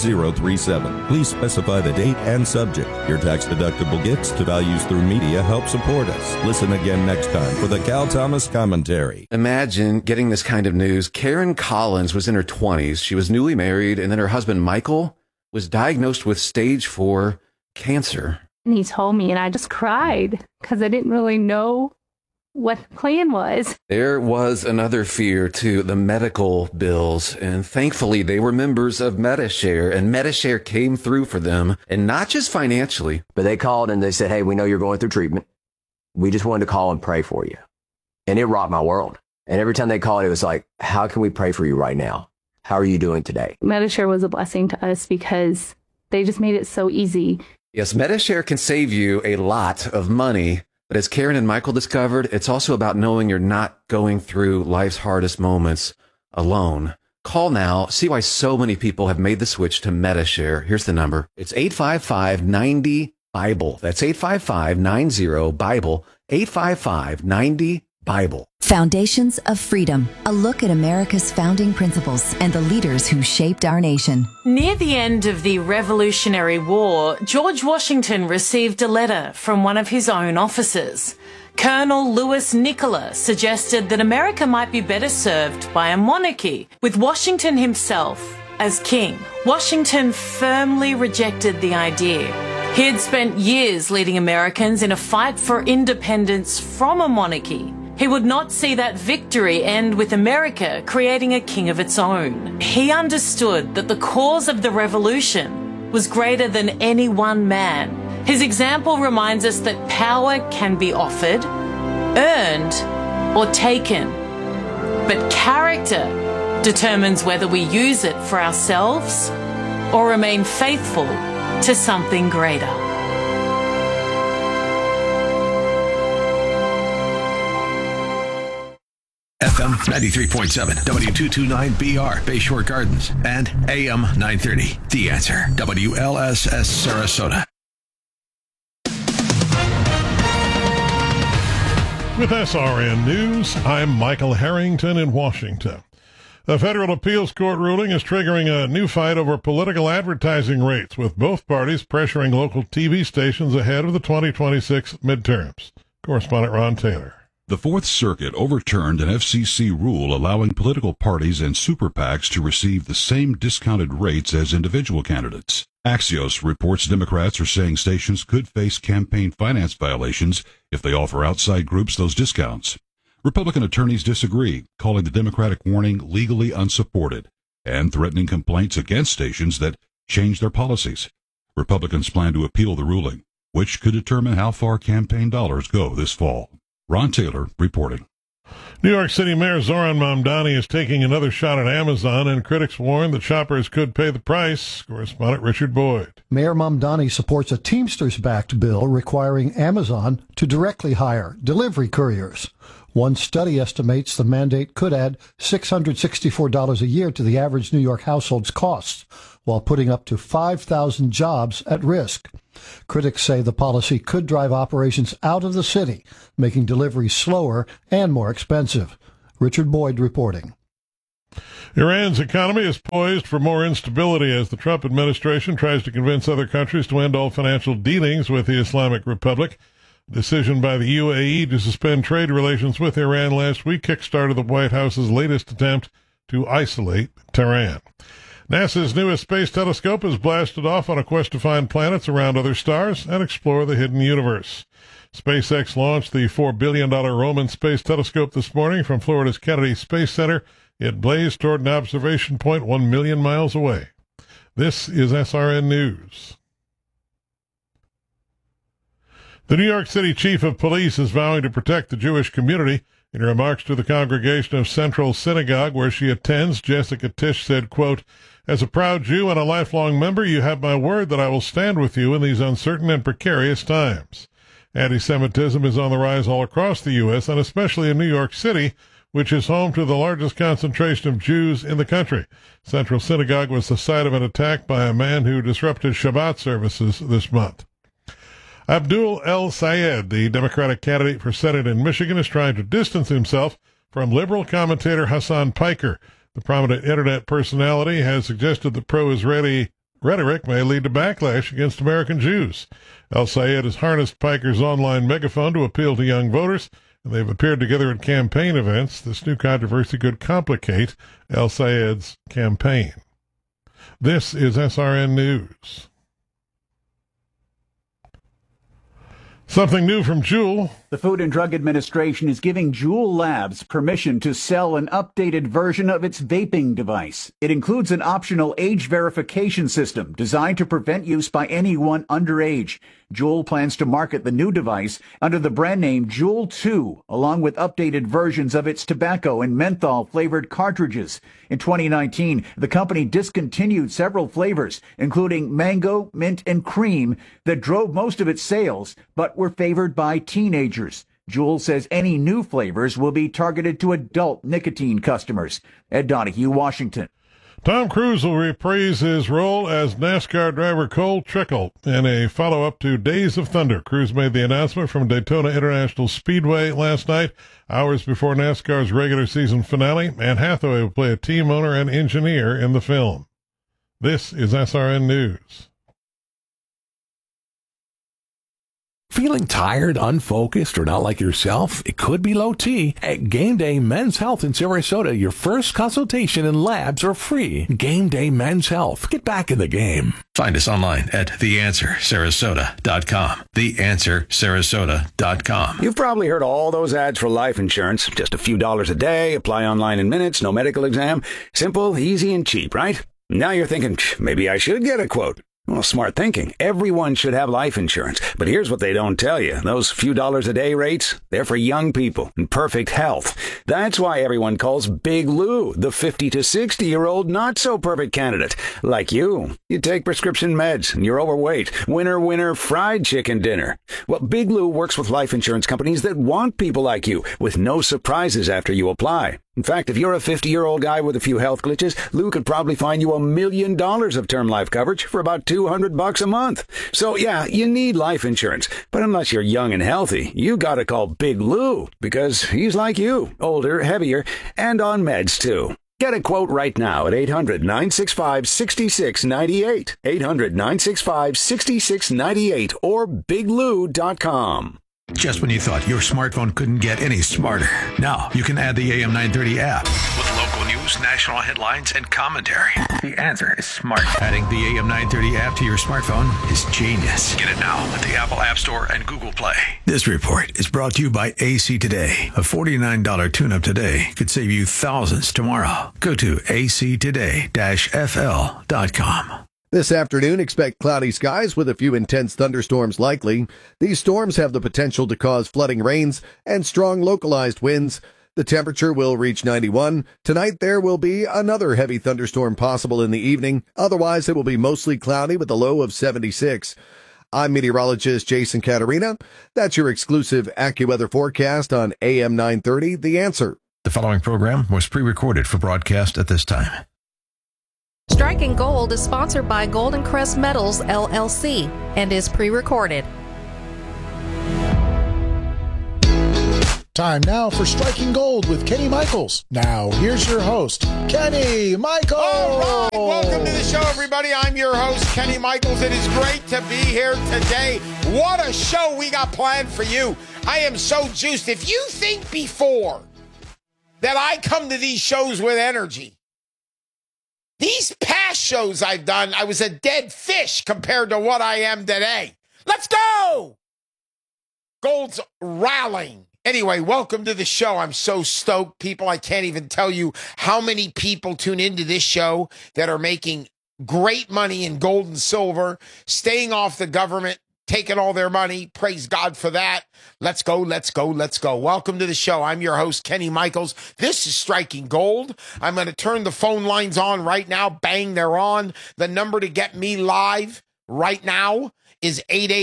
[SPEAKER 7] 33037. Please specify the date and subject. Your tax-deductible gifts to Values Through Media help support us. Listen again next time for the Cal Thomas Commentary.
[SPEAKER 9] Imagine getting this kind of news. Karen Collins was in her 20s. She was newly married, and then her husband, Michael, was diagnosed with stage 4 cancer.
[SPEAKER 10] And he told me, and I just cried because I didn't really know what the plan was.
[SPEAKER 9] There was another fear, too, the medical bills. And thankfully, they were members of Medi-Share, and Medi-Share came through for them, and not just financially.
[SPEAKER 11] But they called and they said, hey, we know you're going through treatment. We just wanted to call and pray for you. And it rocked my world. And every time they called, it was like, how can we pray for you right now? How are you doing today?
[SPEAKER 10] Medi-Share was a blessing to us because they just made it so easy.
[SPEAKER 9] Yes, Medi-Share can save you a lot of money. But as Karen and Michael discovered, it's also about knowing you're not going through life's hardest moments alone. Call now. See why so many people have made the switch to Medi-Share. Here's the number. It's 855-90-BIBLE. That's 855-90-BIBLE. 855-90-BIBLE.
[SPEAKER 12] Foundations of Freedom, a look at America's founding principles and the leaders who shaped our nation.
[SPEAKER 13] Near the end of the Revolutionary War, George Washington received a letter from one of his own officers. Colonel Louis Nicola suggested that America might be better served by a monarchy, with Washington himself as king. Washington firmly rejected the idea. He had spent years leading Americans in a fight for independence from a monarchy. He would not see that victory end with America creating a king of its own. He understood that the cause of the revolution was greater than any one man. His example reminds us that power can be offered, earned, or taken. But character determines whether we use it for ourselves or remain faithful to something greater.
[SPEAKER 14] FM 93.7, W229BR, Bayshore Gardens, and AM 930. The Answer, WLSS Sarasota.
[SPEAKER 15] With SRN News, I'm Michael Harrington in Washington. The federal appeals court ruling is triggering a new fight over political advertising rates, with both parties pressuring local TV stations ahead of the 2026 midterms. Correspondent Ron Taylor.
[SPEAKER 16] The Fourth Circuit overturned an FCC rule allowing political parties and super PACs to receive the same discounted rates as individual candidates. Axios reports Democrats are saying stations could face campaign finance violations if they offer outside groups those discounts. Republican attorneys disagree, calling the Democratic warning legally unsupported and threatening complaints against stations that change their policies. Republicans plan to appeal the ruling, which could determine how far campaign dollars go this fall. Ron Taylor reporting.
[SPEAKER 15] New York City Mayor Zoran Mamdani is taking another shot at Amazon, and critics warn that shoppers could pay the price. Correspondent Richard Boyd.
[SPEAKER 17] Mayor Mamdani supports a Teamsters-backed bill requiring Amazon to directly hire delivery couriers. One study estimates the mandate could add $664 a year to the average New York household's costs, while putting up to 5,000 jobs at risk. Critics say the policy could drive operations out of the city, making deliveries slower and more expensive. Richard Boyd reporting.
[SPEAKER 15] Iran's economy is poised for more instability as the Trump administration tries to convince other countries to end all financial dealings with the Islamic Republic. A decision by the UAE to suspend trade relations with Iran last week kickstarted the White House's latest attempt to isolate Tehran. NASA's newest space telescope has blasted off on a quest to find planets around other stars and explore the hidden universe. SpaceX launched the $4 billion Roman space telescope this morning from Florida's Kennedy Space Center. It blazed toward an observation point 1 million miles away. This is SRN News. The New York City Chief of Police is vowing to protect the Jewish community. In remarks to the congregation of Central Synagogue, where she attends, Jessica Tisch said, quote, "As a proud Jew and a lifelong member, you have my word that I will stand with you in these uncertain and precarious times." Anti-Semitism is on the rise all across the U.S., and especially in New York City, which is home to the largest concentration of Jews in the country. Central Synagogue was the site of an attack by a man who disrupted Shabbat services this month. Abdul El-Sayed, the Democratic candidate for Senate in Michigan, is trying to distance himself from liberal commentator Hassan Piker. The prominent Internet personality has suggested that pro-Israeli rhetoric may lead to backlash against American Jews. El-Sayed has harnessed Piker's online megaphone to appeal to young voters, and they've appeared together at campaign events. This new controversy could complicate El-Sayed's campaign. This is SRN News. Something new from Juul.
[SPEAKER 18] The Food and Drug Administration is giving Juul Labs permission to sell an updated version of its vaping device. It includes an optional age verification system designed to prevent use by anyone underage. Juul plans to market the new device under the brand name Juul 2, along with updated versions of its tobacco and menthol-flavored cartridges. In 2019, the company discontinued several flavors, including mango, mint, and cream, that drove most of its sales, but were favored by teenagers. Juul says any new flavors will be targeted to adult nicotine customers. Ed Donahue, Washington.
[SPEAKER 15] Tom Cruise will reprise his role as NASCAR driver Cole Trickle in a follow-up to Days of Thunder. Cruise made the announcement from Daytona International Speedway last night, hours before NASCAR's regular season finale. Anne Hathaway will play a team owner and engineer in the film. This is SRN News.
[SPEAKER 19] Feeling tired, unfocused, or not like yourself? It could be low T. At Game Day Men's Health in Sarasota, your first consultation and labs are free. Game Day Men's Health. Get back in the game.
[SPEAKER 14] Find us online at theanswersarasota.com. Theanswersarasota.com.
[SPEAKER 20] You've probably heard all those ads for life insurance. Just a few dollars a day, apply online in minutes, no medical exam. Simple, easy, and cheap, right? Now you're thinking, maybe I should get a quote. Well, smart thinking. Everyone should have life insurance. But here's what they don't tell you. Those few dollars a day rates, they're for young people in perfect health. That's why everyone calls Big Lou the 50 to 60-year-old not-so-perfect candidate. Like you. You take prescription meds and you're overweight. Winner, fried chicken dinner. Well, Big Lou works with life insurance companies that want people like you with no surprises after you apply. In fact, if you're a 50-year-old guy with a few health glitches, Lou could probably find you $1 million of term life coverage for about $200 a month. So yeah, you need life insurance. But unless you're young and healthy, you gotta call Big Lou, because he's like you, older, heavier, and on meds too. Get a quote right now at 800-965-6698. 800-965-6698 or biglou.com.
[SPEAKER 14] Just when you thought your smartphone couldn't get any smarter, now you can add the AM 930 app with local news, national headlines, and commentary. The answer is smart. Adding the AM 930 app to your smartphone is genius. Get it now at the Apple App Store and Google Play. This report is brought to you by AC Today. A $49 tune-up today could save you thousands tomorrow. Go to actoday-fl.com.
[SPEAKER 21] This afternoon, expect cloudy skies with a few intense thunderstorms likely. These storms have the potential to cause flooding rains and strong localized winds. The temperature will reach 91. Tonight, there will be another heavy thunderstorm possible in the evening. Otherwise, it will be mostly cloudy with a low of 76. I'm meteorologist Jason Caterina. That's your exclusive AccuWeather forecast on AM 930, The Answer.
[SPEAKER 14] The following program was pre-recorded for broadcast at this time.
[SPEAKER 1] Striking Gold is sponsored by Golden Crest Metals, LLC, and is pre-recorded.
[SPEAKER 22] Time now for Striking Gold with Kenny Michaels. Now, here's your host, Kenny Michaels.
[SPEAKER 23] All right, welcome to the show, everybody. I'm your host, Kenny Michaels. It is great to be here today. What a show we got planned for you. I am so juiced. If you think before that I come to these shows with energy, these past shows I've done, I was a dead fish compared to what I am today. Let's go! Gold's rallying. Anyway, welcome to the show. I'm so stoked, people. I can't even tell you how many people tune into this show that are making great money in gold and silver, staying off the government, taking all their money. Praise God for that. Let's go, let's go, let's go. Welcome to the show. I'm your host, Kenny Michaels. This is Striking Gold. I'm going to turn the phone lines on right now. Bang, they're on. The number to get me live right now is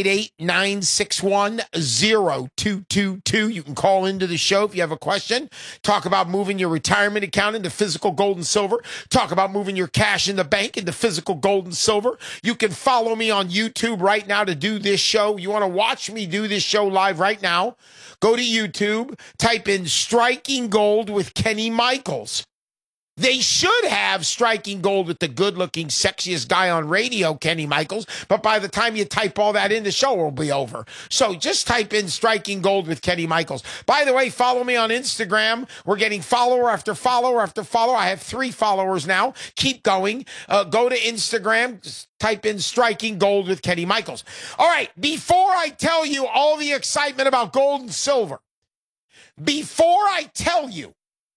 [SPEAKER 23] 888-961-0222. You can call into the show if you have a question. Talk about moving your retirement account into physical gold and silver. Talk about moving your cash in the bank into physical gold and silver. You can follow me on YouTube right now to do this show. You want to watch me do this show live right now? Go to YouTube, type in Striking Gold with Kenny Michaels. They should have Striking Gold with the good-looking, sexiest guy on radio, Kenny Michaels, but by the time you type all that in, the show will be over. So just type in Striking Gold with Kenny Michaels. By the way, follow me on Instagram. We're getting follower after follower after follower. I have 3 followers now. Keep going. Go to Instagram. Just type in Striking Gold with Kenny Michaels. All right, before I tell you all the excitement about gold and silver, before I tell you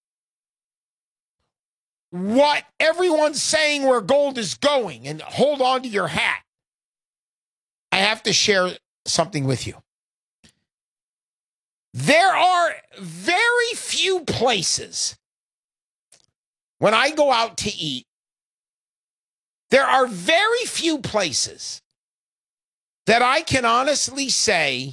[SPEAKER 23] what everyone's saying where gold is going, and hold on to your hat, I have to share something with you. There are very few places when I go out to eat, there are very few places that I can honestly say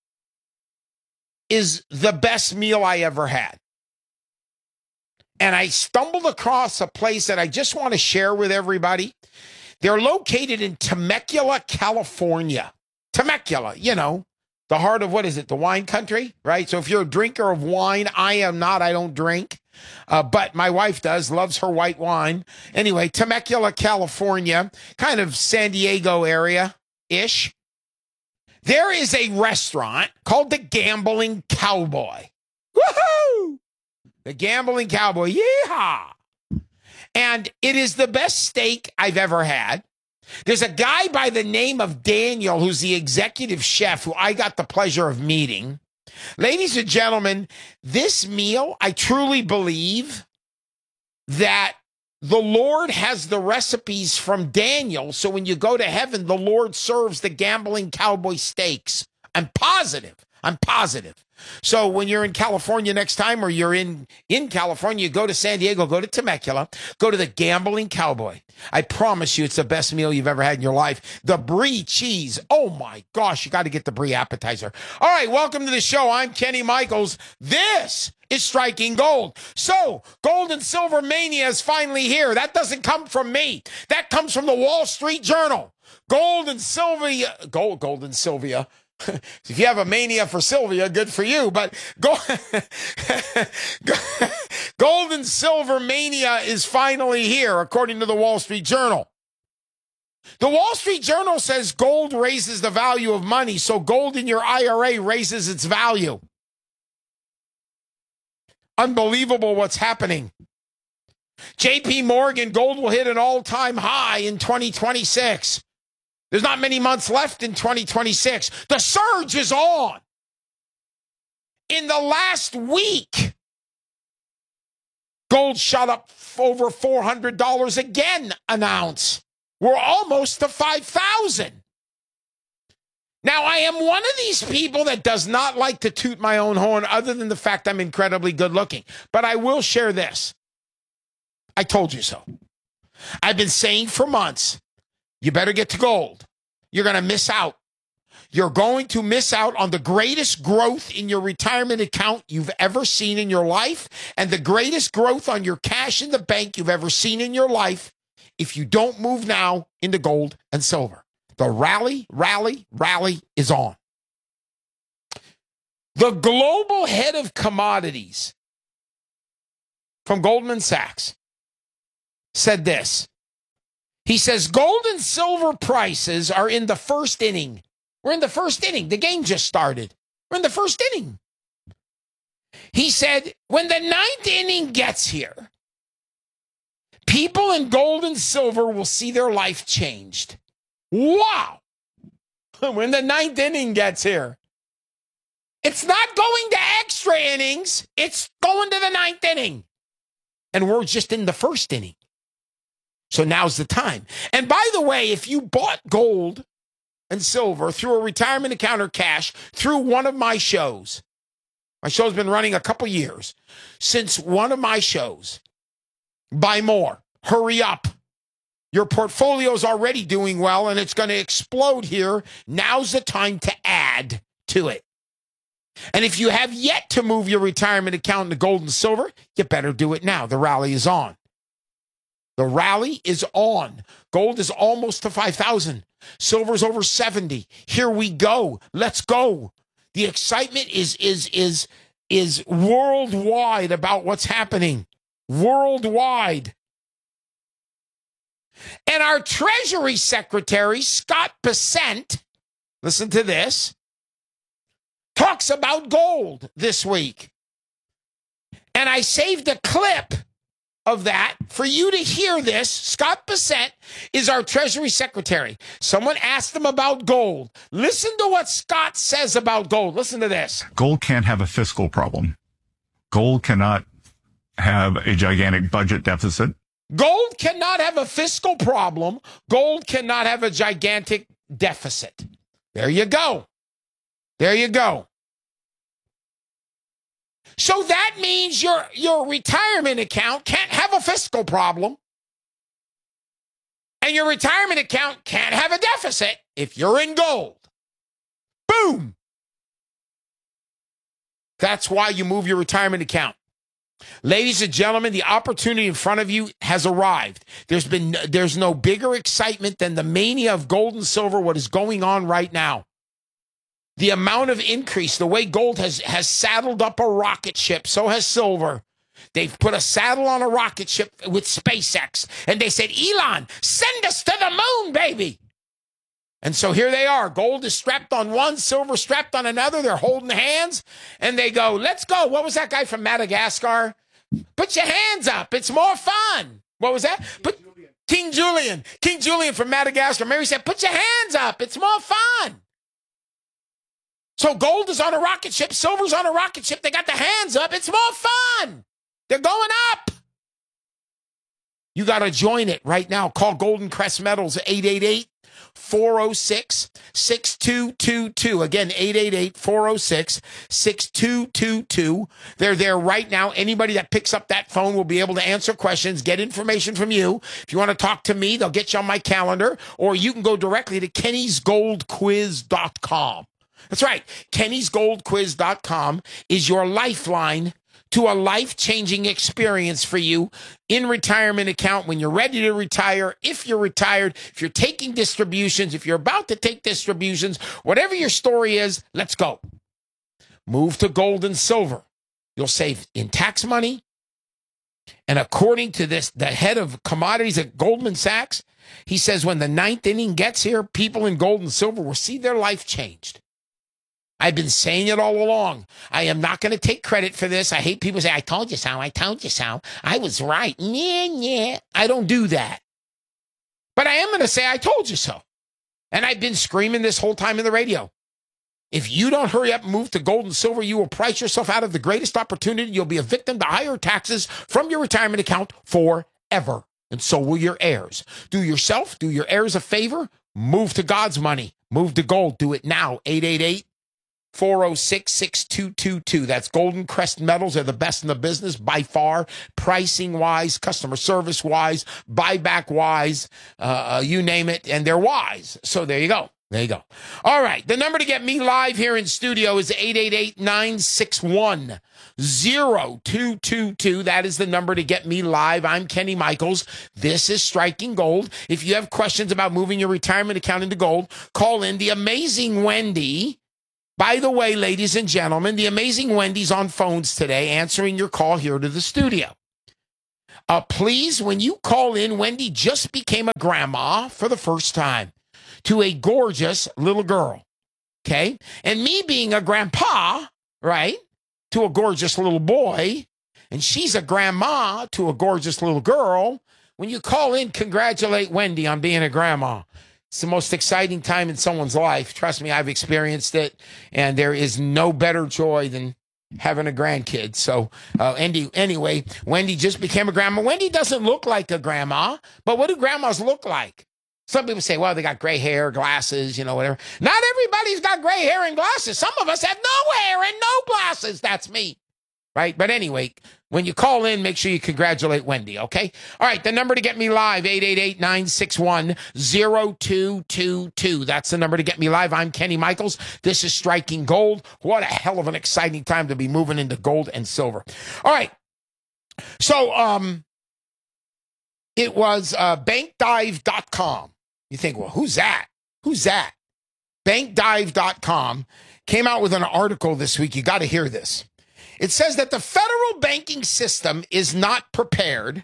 [SPEAKER 23] is the best meal I ever had. And I stumbled across a place that I just want to share with everybody. They're located in Temecula, California. Temecula, you know, the heart of, what is it, the wine country, right? So if you're a drinker of wine, I am not. I don't drink. But my wife does, loves her white wine. Anyway, Temecula, California, kind of San Diego area-ish. There is a restaurant called the Gambling Cowboy. Woohoo! The Gambling Cowboy, yeehaw! And it is the best steak I've ever had. There's a guy by the name of Daniel who's the executive chef who I got the pleasure of meeting. Ladies and gentlemen, this meal, I truly believe that the Lord has the recipes from Daniel, so when you go to heaven, the Lord serves the Gambling Cowboy steaks. I'm positive. So when you're in California next time, or you're in California, you go to San Diego, go to Temecula, go to the Gambling Cowboy. I promise you it's the best meal you've ever had in your life. The brie cheese. Oh my gosh, you got to get the brie appetizer. All right, welcome to the show. I'm Kenny Michaels. This is Striking Gold. So, gold and silver mania is finally here. That doesn't come from me. That comes from the Wall Street Journal. Gold and Sylvia. If you have a mania for Sylvia, good for you. But gold and silver mania is finally here, according to the Wall Street Journal. The Wall Street Journal says gold raises the value of money, so gold in your IRA raises its value. Unbelievable what's happening. JP Morgan, gold will hit an all-time high in 2026. There's not many months left in 2026. The surge is on. In the last week, gold shot up over $400 again an ounce. We're almost to 5,000. Now, I am one of these people that does not like to toot my own horn, other than the fact I'm incredibly good looking. But I will share this. I told you so. I've been saying for months, you better get to gold. You're going to miss out. You're going to miss out on the greatest growth in your retirement account you've ever seen in your life and the greatest growth on your cash in the bank you've ever seen in your life if you don't move now into gold and silver. The rally is on. The global head of commodities from Goldman Sachs said this. He says gold and silver prices are in the first inning. We're in the first inning. The game just started. We're in the first inning. He said, when the ninth inning gets here, people in gold and silver will see their life changed. Wow. When the ninth inning gets here. It's not going to extra innings. It's going to the ninth inning. And we're just in the first inning. So now's the time. And by the way, if you bought gold and silver through a retirement account or cash through one of my shows, my show's been running a couple years, since one of my shows, buy more, hurry up. Your portfolio's already doing well and it's going to explode here. Now's the time to add to it. And if you have yet to move your retirement account into gold and silver, you better do it now. The rally is on. The rally is on. Gold is almost to 5,000. Silver's over 70. Here we go. Let's go. The excitement is worldwide about what's happening. Worldwide. And our Treasury Secretary, Scott Bessent, listen to this, talks about gold this week. And I saved a clip of that for you to hear this. Scott Bessent is our Treasury Secretary. Someone asked him about gold. Listen to what Scott says about gold. Listen to this.
[SPEAKER 4] Gold can't have a fiscal problem. Gold cannot have a gigantic budget deficit.
[SPEAKER 23] Gold cannot have a fiscal problem. Gold cannot have a gigantic deficit. There you go. There you go. So that means your retirement account can't have a fiscal problem. And your retirement account can't have a deficit if you're in gold. Boom. That's why you move your retirement account. Ladies and gentlemen, the opportunity in front of you has arrived. There's no bigger excitement than the mania of gold and silver, what is going on right now. The amount of increase, the way gold has saddled up a rocket ship, so has silver. They've put a saddle on a rocket ship with SpaceX, and they said, Elon, send us to the moon, baby. And so here they are. Gold is strapped on one, silver strapped on another. They're holding hands, and they go, let's go. What was that guy from Madagascar? Put your hands up. It's more fun. What was that? King Julian. King Julian from Madagascar. Mary said, put your hands up. It's more fun. So gold is on a rocket ship, silver's on a rocket ship. They got the hands up. It's more fun. They're going up. You got to join it right now. Call Golden Crest Metals, 888-406-6222. Again, 888-406-6222. They're there right now. Anybody that picks up that phone will be able to answer questions, get information from you. If you want to talk to me, they'll get you on my calendar, or you can go directly to kennysgoldquiz.com. That's right. KennysGoldQuiz.com is your lifeline to a life-changing experience for you in retirement account when you're ready to retire, if you're retired, if you're taking distributions, if you're about to take distributions, whatever your story is, let's go. Move to gold and silver. You'll save in tax money. And according to this, the head of commodities at Goldman Sachs, he says when the ninth inning gets here, people in gold and silver will see their life changed. I've been saying it all along. I am not going to take credit for this. I hate people say, I told you so. I told you so. I was right. Yeah. I don't do that. But I am going to say I told you so. And I've been screaming this whole time in the radio. If you don't hurry up and move to gold and silver, you will price yourself out of the greatest opportunity. You'll be a victim to higher taxes from your retirement account forever. And so will your heirs. Do yourself, do your heirs a favor. Move to God's money. Move to gold. Do it now. 888-406-6222. That's Golden Crest Metals. They're the best in the business by far, pricing-wise, customer service-wise, buyback-wise, you name it, and they're wise. So there you go. There you go. All right. The number to get me live here in studio is 888-961-0222. That is the number to get me live. I'm Kenny Michaels. This is Striking Gold. If you have questions about moving your retirement account into gold, call in. The amazing Wendy. By the way, ladies and gentlemen, the amazing Wendy's on phones today answering your call here to the studio. Please, when you call in, Wendy just became a grandma for the first time to a gorgeous little girl, okay? And me being a grandpa, right, to a gorgeous little boy, and she's a grandma to a gorgeous little girl. When you call in, congratulate Wendy on being a grandma. It's the most exciting time in someone's life. Trust me, I've experienced it, and there is no better joy than having a grandkid. So anyway, Wendy just became a grandma. Wendy doesn't look like a grandma, but what do grandmas look like? Some people say, well, they got gray hair, glasses, whatever. Not everybody's got gray hair and glasses. Some of us have no hair and no glasses. That's me. Right? But anyway, when you call in, make sure you congratulate Wendy, okay? All right, the number to get me live, 888-961-0222. That's the number to get me live. I'm Kenny Michaels. This is Striking Gold. What a hell of an exciting time to be moving into gold and silver. All right. So it was bankdive.com. You think, well, who's that? Who's that? Bankdive.com came out with an article this week. You got to hear this. It says that the federal banking system is not prepared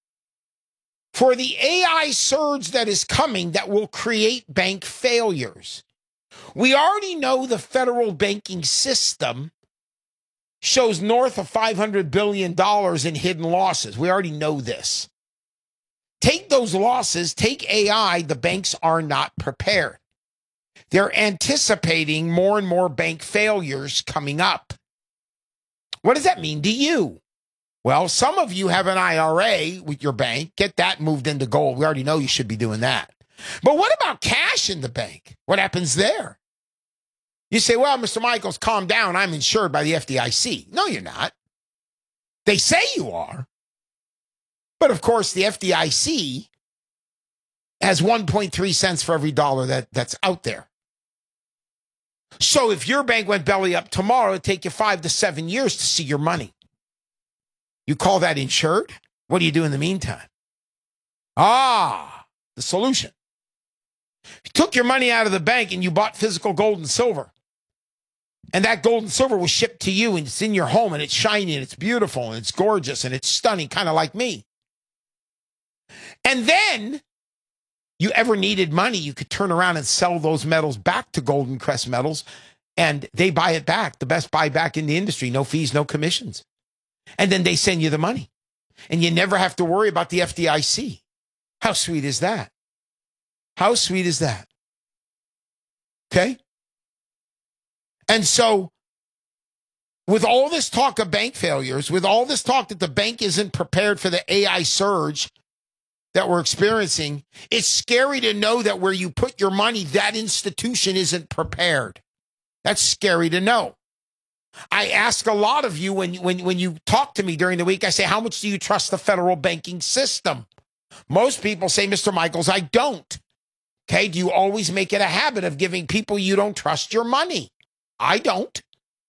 [SPEAKER 23] for the AI surge that is coming that will create bank failures. We already know the federal banking system shows north of $500 billion in hidden losses. We already know this. Take those losses, take AI, the banks are not prepared. They're anticipating more and more bank failures coming up. What does that mean to you? Well, some of you have an IRA with your bank. Get that moved into gold. We already know you should be doing that. But what about cash in the bank? What happens there? You say, well, Mr. Michaels, calm down. I'm insured by the FDIC. No, you're not. They say you are. But of course, the FDIC has 1.3 cents for every dollar that's out there. So if your bank went belly up tomorrow, it'd take you 5 to 7 years to see your money. You call that insured? What do you do in the meantime? The solution. If you took your money out of the bank and you bought physical gold and silver, and that gold and silver was shipped to you and it's in your home and it's shiny and it's beautiful and it's gorgeous and it's stunning, kind of like me. And then you ever needed money, you could turn around and sell those metals back to Golden Crest Metals, and they buy it back, the best buyback in the industry, no fees, no commissions. And then they send you the money, and you never have to worry about the FDIC. How sweet is that? How sweet is that? Okay? And so, with all this talk of bank failures, with all this talk that the bank isn't prepared for the AI surge that we're experiencing, it's scary to know that where you put your money, that institution isn't prepared. That's scary to know. I ask a lot of you when you talk to me during the week, I say, how much do you trust the federal banking system? Most people say, Mr. Michaels, I don't. Okay, do you always make it a habit of giving people you don't trust your money? I don't.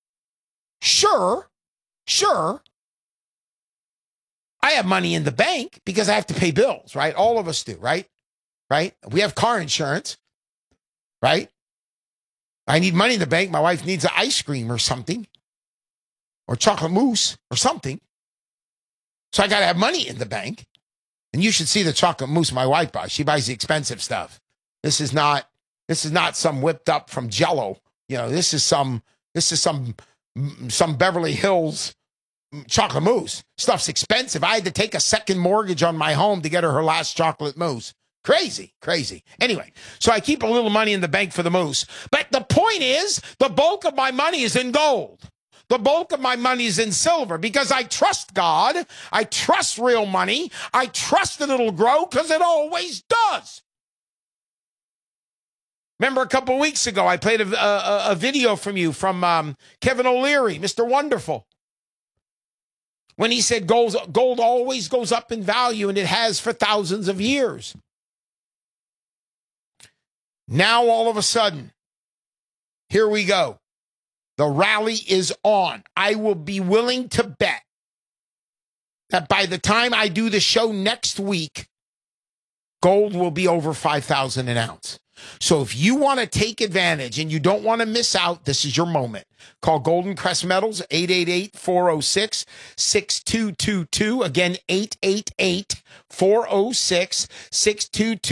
[SPEAKER 23] Sure. I have money in the bank because I have to pay bills, right? All of us do, right? Right? We have car insurance, right? I need money in the bank. My wife needs an ice cream or something, or chocolate mousse or something. So I got to have money in the bank. And you should see the chocolate mousse my wife buys. She buys the expensive stuff. This is not some whipped up from Jell-O. This is some Beverly Hills chocolate mousse. Stuff's expensive. I had to take a second mortgage on my home to get her last chocolate mousse. Crazy. Anyway, so I keep a little money in the bank for the mousse. But the point is, the bulk of my money is in gold. The bulk of my money is in silver because I trust God. I trust real money. I trust that it'll grow because it always does. Remember a couple weeks ago, I played a video from you from Kevin O'Leary, Mr. Wonderful. When he said gold always goes up in value, and it has for thousands of years. Now, all of a sudden, here we go. The rally is on. I will be willing to bet that by the time I do the show next week, gold will be over $5,000 an ounce. So if you want to take advantage and you don't want to miss out, this is your moment. Call Golden Crest Metals, 888-406-6222. Again, 888-406-6222.